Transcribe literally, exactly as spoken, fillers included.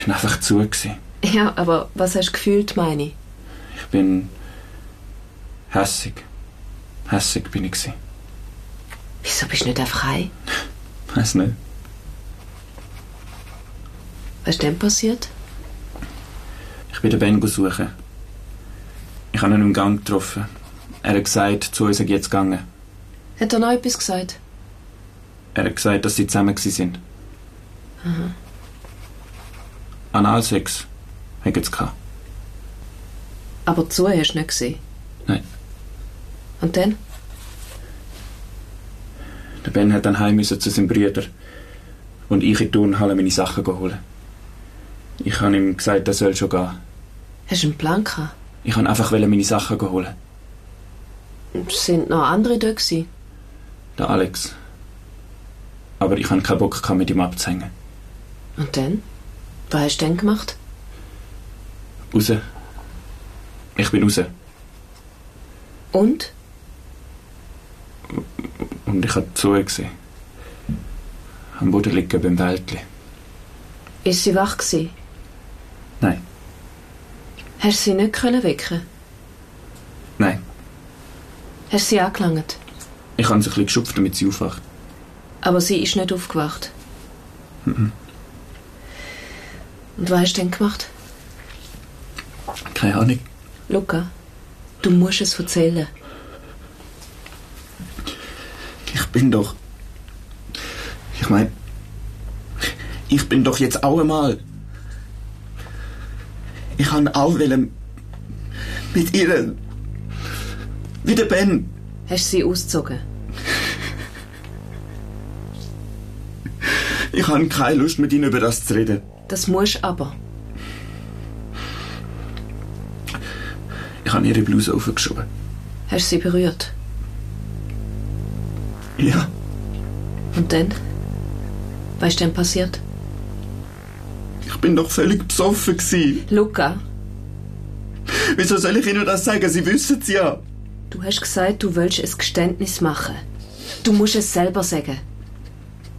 Ich war einfach zu. Gewesen. Ja, aber was hast du gefühlt, meine ich? Ich bin... hässig. Hässig bin ich gewesen. Wieso bist du nicht einfach heim? Weiss nicht. Was ist denn passiert? Ich bin den Ben suchen. Ich habe ihn im Gang getroffen. Er hat gesagt, zu uns sei jetzt gegangen. Hat er noch etwas gesagt? Er hat gesagt, dass sie zusammen waren. Aha. Analsex haben sie gehabt. Aber zu hast du nicht gesehen? Nein. Und dann? Der Ben hat dann heim müssen zu seinem Bruder. Und ich in die Turnhalle meine Sachen holen. Ich habe ihm gesagt, er soll schon gehen. Hast du einen Plan gehabt? Ich wollte einfach meine Sachen holen. Sind noch andere da gewesen? Der Alex. Aber ich hatte keinen Bock, mit ihm abzuhängen. Und dann? Was hast du denn gemacht? Raus. Ich bin raus. Und? Und ich habe Zoe gesehen. Am Boden liegen beim Wäldli. Ist sie wach gewesen? Nein. Hast du sie nicht können wecken? Nein. Hast du sie angelangt? Ich habe sie ein bisschen geschupft, damit sie aufwacht. Aber sie ist nicht aufgewacht? Mhm. Und was hast du denn gemacht? Keine Ahnung. Luca, du musst es erzählen. Ich bin doch... Ich meine... Ich bin doch jetzt auch einmal... Ich kann auch wollen... mit ihr... wie der Ben. Hast du sie ausgezogen? Ich habe keine Lust, mit ihnen über das zu reden. Das musst aber. Ich habe ihre Bluse aufgeschoben. Hast du sie berührt? Ja. Und dann? Was ist denn passiert? Ich bin doch völlig besoffen gewesen. Luca. Wieso soll ich Ihnen das sagen? Sie wissen es ja. Du hast gesagt, du willst ein Geständnis machen. Du musst es selber sagen.